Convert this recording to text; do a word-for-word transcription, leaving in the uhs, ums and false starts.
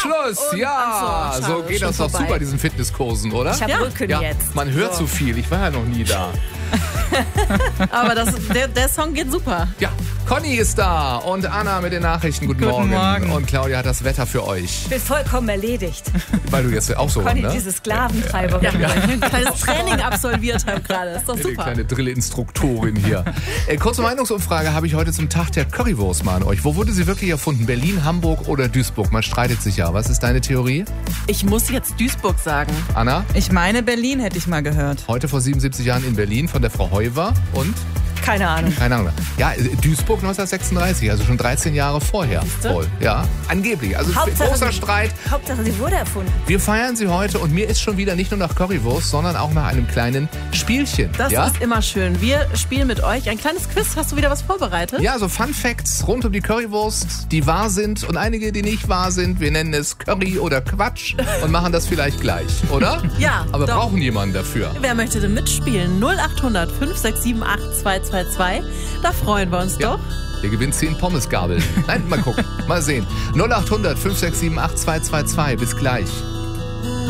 Schluss. Und- Ja, ach so, so schade, geht schon das doch vorbei. super, diesen Fitnesskursen, oder? Ich habe Ja. Rücken Ja, jetzt. man hört so viel. Ich war ja noch nie da. Aber das, der, der Song geht super. Ja, Conny ist da und Anna mit den Nachrichten. Guten, Guten Morgen. Und Claudia hat das Wetter für euch. Ich bin vollkommen erledigt. Weil du jetzt auch so, Conny, ne? diese Sklaventreiberin. Ja. Ein kleines Training absolviert habe gerade. Ist doch Eine super. kleine Drillinstruktorin hier. äh, kurze Meinungsumfrage habe ich heute zum Tag der Currywurst mal an euch. Wo wurde sie wirklich erfunden? Berlin, Hamburg oder Duisburg? Man streitet sich ja. Was ist deine Theorie? Ich muss jetzt Duisburg sagen. Anna? Ich meine, Berlin hätte ich mal gehört. Heute vor siebenundsiebzig Jahren in Berlin von der Frau Heuwer und? Keine Ahnung. Keine Ahnung. Ja, Duisburg neunzehnhundertsechsunddreißig, also schon dreizehn Jahre vorher. Voll. Ja, angeblich. Also Hauptsache, großer sie- Streit. Hauptsache, sie wurde erfunden. Wir feiern sie heute und mir ist schon wieder nicht nur nach Currywurst, sondern auch nach einem kleinen Spielchen. Das ja? ist immer schön. Wir spielen mit euch ein kleines Quiz. Hast du wieder was vorbereitet? Ja, so Fun Facts rund um die Currywurst, die wahr sind und einige, die nicht wahr sind. Wir nennen es Curry oder Quatsch und machen das vielleicht gleich, oder? Ja, Aber doch. brauchen jemanden dafür. Wer möchte denn mitspielen? null acht hundert fünf sechs sieben acht zwei zwei zwei. Da freuen wir uns Ja. doch. Ihr gewinnt zehn Pommesgabeln. Nein, mal gucken. Mal sehen. null acht hundert fünf sechs sieben acht zwei zwei zwei. Bis gleich.